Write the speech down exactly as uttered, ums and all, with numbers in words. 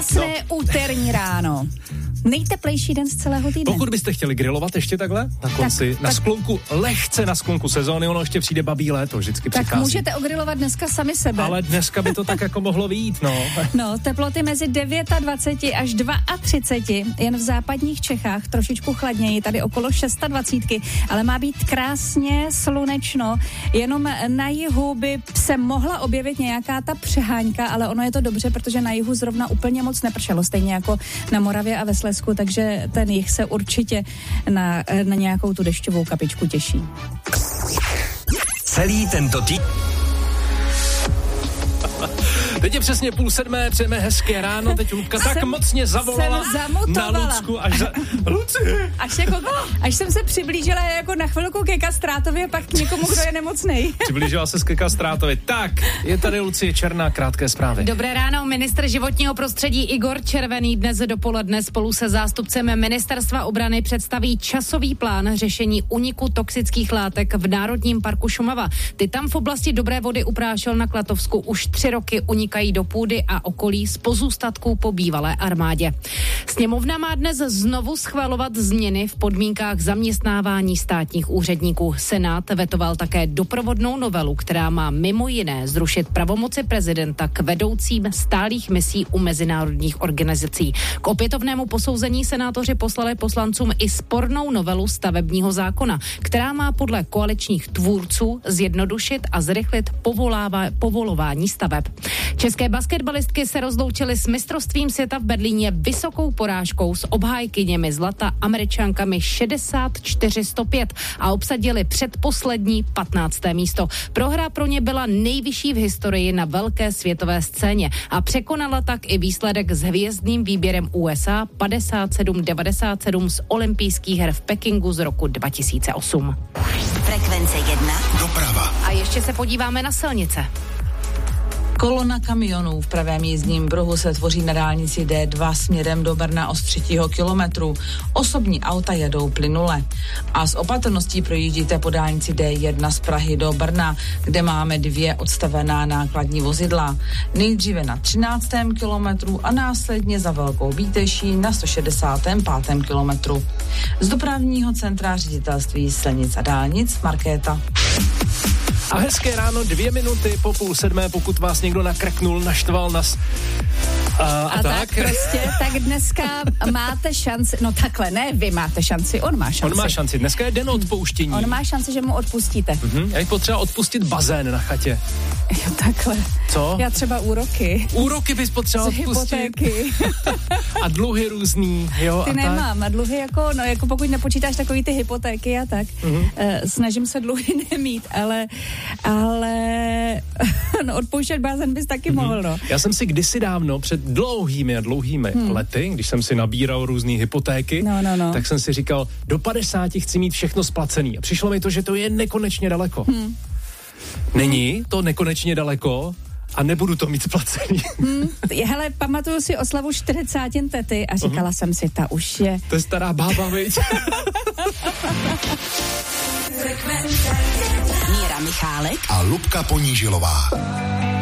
Krásné no. úterní ráno. Nejteplejší den z celého týdne. Pokud byste chtěli grilovat ještě takhle na konci, tak, na tak, sklonku, lehce na sklonku sezóny, ono ještě přijde babí léto, vždycky tak přichází. můžete ogrilovat dneska sami sebe. Ale dneska by to tak jako mohlo vyjít, no. No, teploty mezi dvacet devět až třicet dva, jen v západních Čechách trošičku chladněji, tady okolo dvacet šest, ale má být krásně slunečno, jenom na jihu by se mohla objevit nějaká ta přeháňka, ale ono je to dobře, protože na jihu zrovna úplně moc nepršelo, stejně jako na Moravě a ve Slezsku, takže ten jih se určitě na, na nějakou tu dešťovou kapičku těší. Celý tento tý... Teď je přesně půl sedmé, přejeme hezké ráno, teď Ludka tak jsem, mocně zavolala na Lucku, až za... Luci! Až, jako, až jsem se přiblížila jako na chvilku ke Kastrátovi a pak k někomu, kdo je nemocnej. Přiblížila se ke Kastrátovi. Tak, je tady Lucie Černá, krátké zprávy. Dobré ráno, ministr životního prostředí Igor Červený dnes dopoledne spolu se zástupcem ministerstva obrany představí časový plán řešení úniku toxických látek v Národním parku Šumava. Ty tam v oblasti Dobré Vody u Prášel na Klatovsku už tři roky unikají do půdy a okolí z pozůstatků po bývalé armádě. Sněmovna má dnes znovu schvalovat změny v podmínkách zaměstnávání státních úředníků. Senát vetoval také doprovodnou novelu, která má mimo jiné zrušit pravomoci prezidenta k vedoucím stálých misí u mezinárodních organizací. K opětovnému posouzení senátoři poslali poslancům i spornou novelu stavebního zákona, která má podle koaličních tvůrců zjednodušit a zrychlit povolává, povolování staveb. České basketbalistky se rozloučily s mistrovstvím světa v Berlíně vysokou porážkou s obhájkyněmi zlata Američankami šedesát čtyři sto pět a obsadili předposlední patnácté místo. Prohra pro ně byla nejvyšší v historii na velké světové scéně a překonala tak i výsledek s hvězdným výběrem U S A padesát sedm devadesát sedm z olympijských her v Pekingu z roku dva tisíce osm. Frekvence jedna. Doprava. A ještě se podíváme na silnice. Kolona kamionů v pravém jízdním pruhu se tvoří na dálnici D dva směrem do Brna od třetího kilometru. Osobní auta jedou plynule. A s opatrností projíždíte po dálnici D jedna z Prahy do Brna, kde máme dvě odstavená nákladní vozidla. Nejdříve na třináctém kilometru a následně za Velkou Bíteší na sto šedesátém pátém kilometru. Z dopravního centra ředitelství silnic a dálnic Markéta. A hezké ráno, dvě minuty po půl sedmé, pokud vás někdo nakrknul, naštval nas. A, a, a tak? tak prostě, tak dneska máte šanci, no takhle, ne vy máte šanci, on má šanci. On má šanci, dneska je den odpouštění. On má šanci, že mu odpustíte. Mhm, já bych potřeba odpustit bazén na chatě. Jo, takhle. Co? Já třeba úroky. Úroky bys potřeba odpustit. Hypotéky. A dluhy různý, jo. Ty a nemám, tak. a dluhy jako, no jako pokud nepočítáš takový ty hypotéky a tak, mm-hmm. eh, snažím se dluhy nemít, ale, ale no, odpouštět bazén bys taky mm-hmm. mohl, no. Já jsem si kdysi dávno, před dlouhými a dlouhými hmm. lety, když jsem si nabíral různý hypotéky, no, no, no. tak jsem si říkal, do padesáti chci mít všechno splacený. A přišlo mi to, že to je nekonečně daleko. Hmm. Není to nekonečně daleko a nebudu to mít splacený. Hmm. Hele, pamatuju si oslavu čtyřicátin tety a říkala uh-huh. jsem si, ta už je... To je stará bába, viď? Míra Michálek a Lubka Ponížilová.